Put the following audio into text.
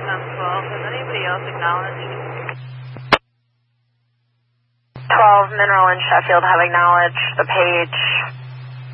12. Has anybody else acknowledged? 12, Mineral in Sheffield have acknowledged the page.